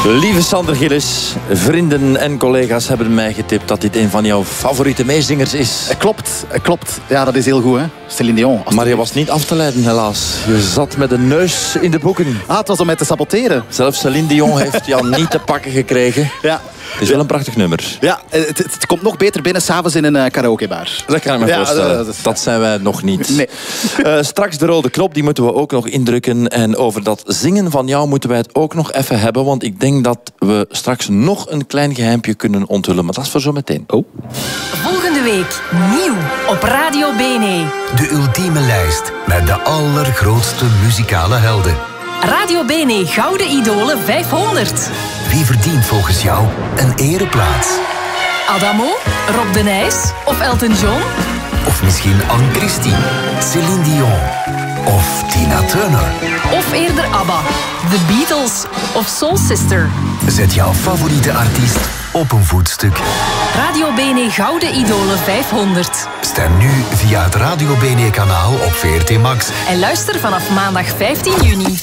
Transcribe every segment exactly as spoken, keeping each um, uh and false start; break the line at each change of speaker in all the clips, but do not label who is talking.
Lieve Sander Gillis, vrienden en collega's hebben mij getipt dat dit een van jouw favoriete meezingers is.
Klopt, klopt. Ja, dat is heel goed, hè. Céline Dion.
Maar je was niet af te leiden, helaas. Je zat met een neus in de boeken.
Ah, het was om mij te saboteren.
Zelfs Céline Dion heeft jou niet te pakken gekregen.
Ja.
Het is wel een prachtig nummer.
Ja, het, het komt nog beter binnen s'avonds in een uh, karaokebar.
Dat kan ik me
ja,
voorstellen.
Dat,
dat zijn wij nog niet.
Nee.
Uh, straks de rode knop, die moeten we ook nog indrukken. En over dat zingen van jou moeten wij het ook nog even hebben. Want ik denk dat we straks nog een klein geheimpje kunnen onthullen. Maar dat is voor zo meteen.
Oh.
Volgende week nieuw op Radio B N E.
De ultieme lijst met de allergrootste muzikale helden.
Radio B N E Gouden Idolen vijfhonderd.
Wie verdient volgens jou een ereplaats?
Adamo, Rob de Nijs of Elton John?
Of misschien Anne-Christine, Céline Dion of Tina Turner?
Of eerder ABBA, The Beatles of Soul Sister?
Zet jouw favoriete artiest op een voetstuk.
Radio B N E Gouden Idolen vijfhonderd.
Stem nu via het Radio B N E-kanaal op V R T Max.
En luister vanaf maandag vijftien juni.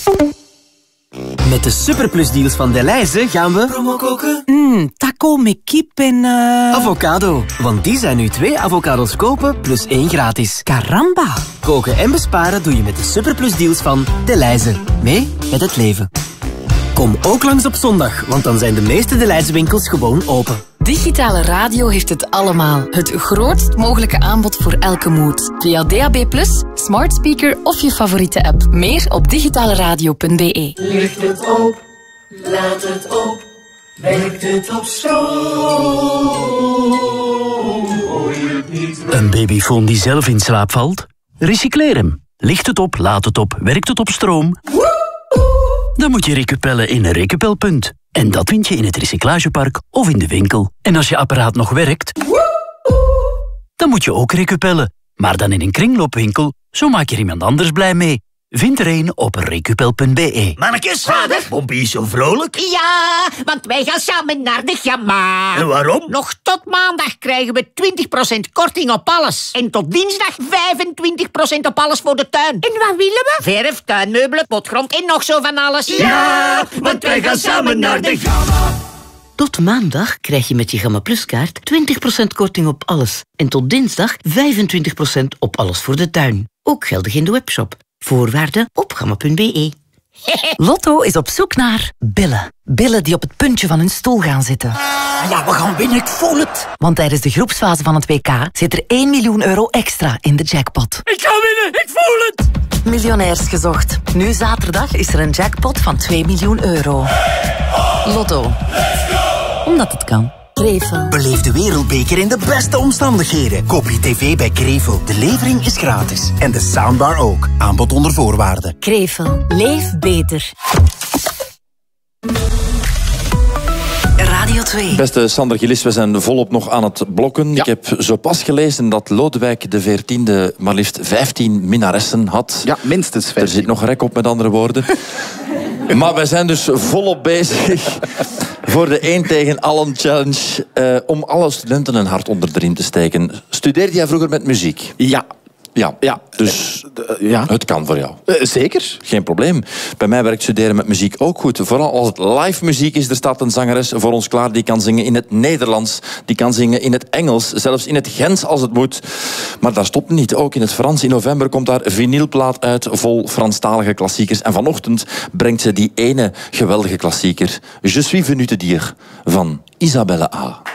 Met de superplusdeals van Delhaize gaan we...
Promo koken?
Mmm, taco met kip en... Uh... Avocado. Want die zijn nu twee avocados kopen plus één gratis. Caramba. Koken en besparen doe je met de superplusdeals van Delhaize. Mee met het leven. Kom ook langs op zondag, want dan zijn de meeste Delhaize winkels gewoon open.
Digitale radio heeft het allemaal. Het grootst mogelijke aanbod voor elke mood. Via D A B plus, smart speaker of je favoriete app. Meer op digitaleradio punt b e.
Licht het op, laat het op, werkt het op stroom. Hoor je het niet?
Een babyfoon die zelf in slaap valt? Recycleer hem. Licht het op, laat het op, werkt het op stroom? Dan moet je recupellen in een recupelpunt. En dat vind je in het recyclagepark of in de winkel. En als je apparaat nog werkt, dan moet je ook recupellen. Maar dan in een kringloopwinkel, zo maak je er iemand anders blij mee. Vind er een op recupel punt b e.
Mannekes, vader, Pompie is zo vrolijk.
Ja, want wij gaan samen naar de Gamma.
En waarom?
Nog tot maandag krijgen we twintig procent korting op alles. En tot dinsdag vijfentwintig procent op alles voor de tuin. En wat willen we? Verf, tuinmeubelen, potgrond en nog zo van alles.
Ja, want wij gaan samen naar de Gamma.
Tot maandag krijg je met je Gamma Plus kaart twintig procent korting op alles. En tot dinsdag vijfentwintig procent op alles voor de tuin. Ook geldig in de webshop. Voorwaarden op gamma punt b e.
Lotto is op zoek naar billen. Billen die op het puntje van hun stoel gaan zitten.
Ja, we gaan winnen, ik voel het.
Want tijdens de groepsfase van het W K zit er één miljoen euro extra in de jackpot.
Ik ga winnen, ik voel het.
Miljonairs gezocht. Nu zaterdag is er een jackpot van twee miljoen euro. Lotto. Omdat het kan. Krevel.
Beleef de wereldbeker in de beste omstandigheden. Koop je tv bij Krevel. De levering is gratis. En de soundbar ook. Aanbod onder voorwaarden.
Krevel. Leef beter. Radio twee.
Beste Sander Gillis, we zijn volop nog aan het blokken. Ja. Ik heb zo pas gelezen dat Lodewijk de veertiende maar liefst vijftien minnaressen had.
Ja, minstens vijftien.
Er zit nog rek op, met andere woorden. Maar wij zijn dus volop bezig voor de één tegen allen challenge. Uh, om alle studenten een hart onder de riem te steken. Studeerde jij vroeger met muziek?
Ja.
Ja,
ja.
Dus
uh, ja.
Het kan voor jou.
Uh, zeker.
Geen probleem. Bij mij werkt studeren met muziek ook goed. Vooral als het live muziek is. Er staat een zangeres voor ons klaar die kan zingen in het Nederlands. Die kan zingen in het Engels. Zelfs in het Gens als het moet. Maar daar stopt het niet. Ook in het Frans. In november komt daar vinylplaat uit vol Franstalige klassiekers. En vanochtend brengt ze die ene geweldige klassieker. Je suis venu te dire van Isabelle A.